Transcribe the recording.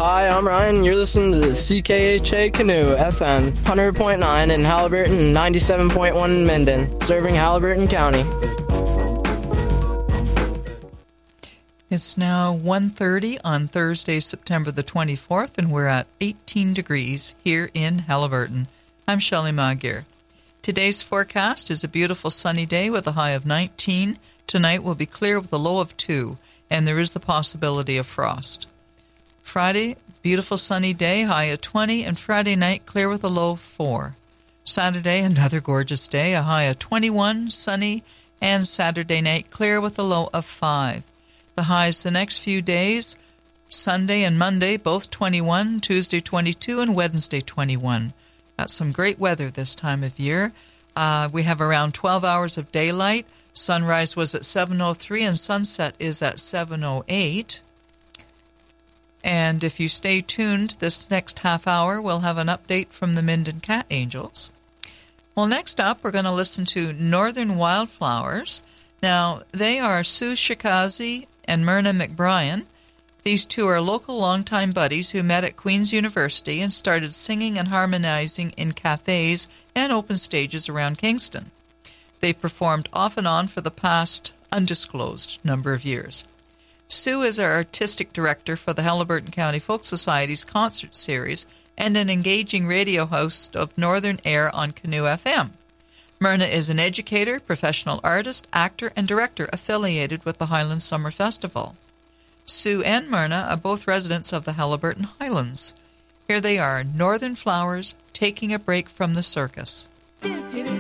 Hi, I'm Ryan. You're listening to the CKHA Canoe FM, 100.9 in Halliburton and 97.1 in Minden, serving Halliburton County. It's now 1:30 on Thursday, September the 24th, and we're at 18 degrees here in Halliburton. I'm Shelley Magyar. Today's forecast is a beautiful sunny day with a high of 19. Tonight will be clear with a low of 2, and there is the possibility of frost. Friday, beautiful sunny day, high of 20, and Friday night clear with a low of 4. Saturday, another gorgeous day, a high of 21, sunny, and Saturday night clear with a low of 5. The highs the next few days, Sunday and Monday, both 21, Tuesday 22, and Wednesday 21. That's some great weather this time of year. We have around 12 hours of daylight. Sunrise was at 7:03 and sunset is at 7:08. And if you stay tuned this next half hour, we'll have an update from the Minden Cat Angels. Well, next up, we're going to listen to Northern Wildflowers. Now, they are Sue Shikazi and Myrna McBrien. These two are local longtime buddies who met at Queen's University and started singing and harmonizing in cafes and open stages around Kingston. They performed off and on for the past undisclosed number of years. Sue is our artistic director for the Halliburton County Folk Society's concert series and an engaging radio host of Northern Air on Canoe FM. Myrna is an educator, professional artist, actor, and director affiliated with the Highlands Summer Festival. Sue and Myrna are both residents of the Halliburton Highlands. Here they are, Northern Flowers, taking a break from the circus.